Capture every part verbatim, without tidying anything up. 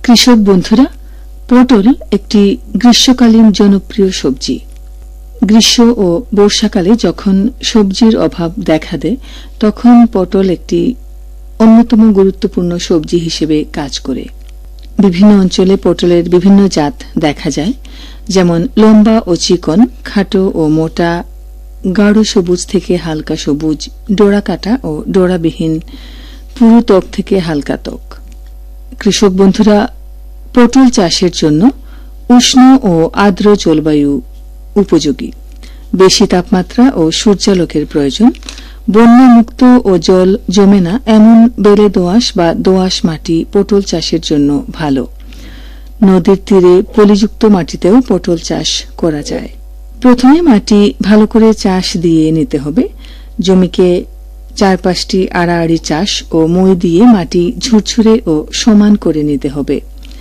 কৃষক বন্ধুরা, পটল একটি গ্রীষ্মকালীন জনপ্রিয় সবজি। গ্রীষ্ম ও বর্ষাকালে যখন সবজির অভাব দেখা দেয় তখন পটল একটি অন্যতম গুরুত্বপূর্ণ সবজি হিসেবে কাজ করে। বিভিন্ন অঞ্চলে পটলের বিভিন্ন জাত দেখা যায়, যেমন লম্বা ও চিকন, খাটো ও মোটা, গাঢ় সবুজ থেকে হালকা সবুজ, ডোরা কাটা ও ডোরাবিহীন, পুরু ত্বক থেকে হালকা ত্বক। কৃষক বন্ধুরা, পটল চাষের জন্য উষ্ণ ও আর্দ্র জলবায়ু উপযোগী। বেশি তাপমাত্রা ও সূর্যালোকের প্রয়োজন। বন্যামুক্ত ও জল জমে না এমন বেলে দোআঁশ বা দোআঁশ মাটি পটল চাষের জন্য ভালো। নদীর তীরে পলিযুক্ত মাটিতেও পটল চাষ করা যায়। প্রথমে মাটি ভালো করে চাষ দিয়ে নিতে হবে। জমিকে চার পাঁচটি আড়াআড়ি চাষ ও মই দিয়ে মাটি ঝুরঝুরে ও সমান করে নিতে হবে।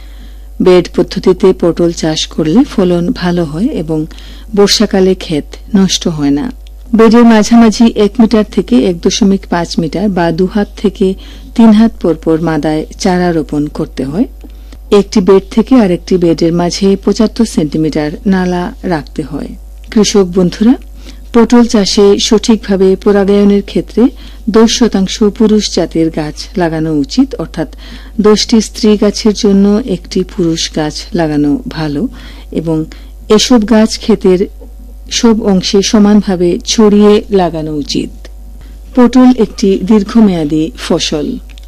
বেড পদ্ধতিতে পটল চাষ করলে ফলন ভালো হয় এবং বর্ষাকালে ক্ষেত নষ্ট হয় না। বেডের মাঝামাঝি এক মিটার থেকে এক দশমিক পাঁচ মিটার বা দু হাত থেকে তিন হাত পরপর মাদায় চারা রোপণ করতে হয়। একটি বেড থেকে আরেকটি বেডের মাঝে পঁচাত্তর সেন্টিমিটার নালা রাখতে হয়। কৃষক বন্ধুরা, পটল চাষে সঠিকভাবে পরাগায়নের ক্ষেত্রে দশ শতাংশ পুরুষ জাতের গাছ লাগানো উচিত, অর্থাৎ দশটি স্ত্রী গাছের জন্য একটি পুরুষ গাছ লাগানো ভালো এবং এসব গাছ ক্ষেতের সব অংশে সমানভাবে ছড়িয়ে লাগানো উচিত। পটল একটি দীর্ঘমেয়াদী ফসল।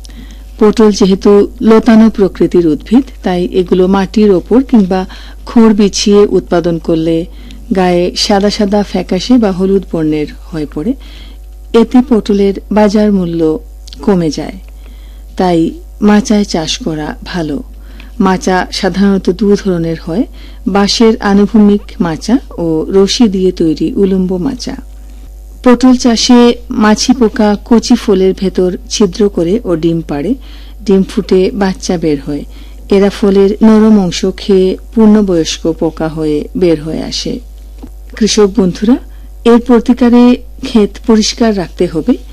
পটল যেহেতু লতানো প্রকৃতির উদ্ভিদ, তাই এগুলো মাটির ওপর কিংবা খড় বিছিয়ে উৎপাদন করলে গায়ে সাদা সাদা ফ্যাকাশে বা হলুদ বর্ণের হয়ে পড়ে। এতে পটলের বাজার মূল্য কমে যায়। তাই মাচায় চাষ করা ভালো। মাচা সাধারণত দু ধরনের হয়, বাঁশের আনুভূমিক মাচা ও রশি দিয়ে তৈরি উলম্ব মাচা। পটল চাষে মাছি পোকা কচি ফলের ভেতর ছিদ্র করে ও ডিম পাড়ে। ডিম ফুটে বাচ্চা বের হয়। এরা ফলের নরম অংশ খেয়ে পূর্ণবয়স্ক পোকা হয়ে বের হয়ে আসে। কৃষক বন্ধুরা, এর প্রতিকারে ক্ষেত পরিষ্কার রাখতে হবে।